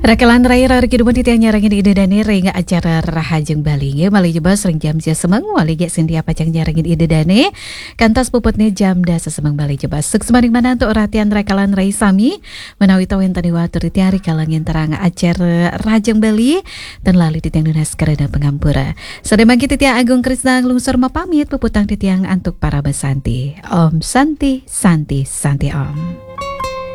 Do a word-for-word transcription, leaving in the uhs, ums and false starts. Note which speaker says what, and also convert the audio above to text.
Speaker 1: Rakalan raya rari kehidupan titiang nyarangin ide dane renga acara rahajeng Bali nge mali jeba sering jam sia semeng wali ge sindia pacang nyarangin ide dane kantas puputne jam da sesemeng Bali jeba sek semaning mana untuk ratian rakalan rai sami menawi tawen tadi watur titiang rikalangin terang acara rahajeng Bali dan lali titiang dunas karena pengampura sademang titiang Agung Krisna nglungsur mapamit puputang titiang antuk para besanti Om Santi Santi Santi Om.